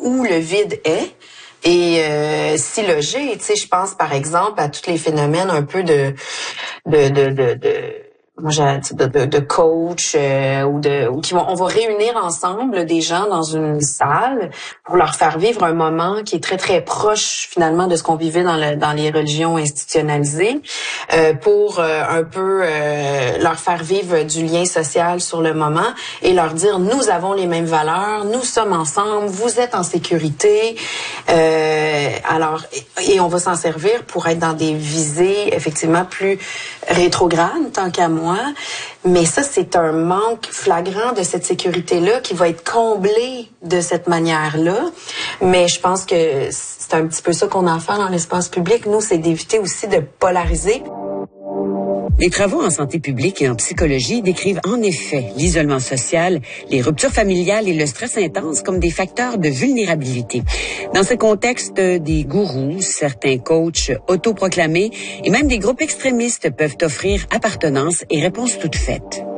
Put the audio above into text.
où le vide est et s'y loger. Tu sais, je pense par exemple à tous les phénomènes un peu de coach ou qui vont, on va réunir ensemble des gens dans une salle pour leur faire vivre un moment qui est très très proche finalement de ce qu'on vivait dans les religions institutionnalisées, pour un peu leur faire vivre du lien social sur le moment et leur dire nous avons les mêmes valeurs, nous sommes ensemble, vous êtes en sécurité. Alors et on va s'en servir pour être dans des visées effectivement plus rétrogrades tant qu'à moi, mais ça c'est un manque flagrant de cette sécurité-là qui va être comblé de cette manière-là. Mais je pense que c'est un petit peu ça qu'on a à faire dans l'espace public. Nous, c'est d'éviter aussi de polariser. Les travaux en santé publique et en psychologie décrivent en effet l'isolement social, les ruptures familiales et le stress intense comme des facteurs de vulnérabilité. Dans ce contexte, des gourous, certains coachs autoproclamés et même des groupes extrémistes peuvent offrir appartenance et réponses toutes faites.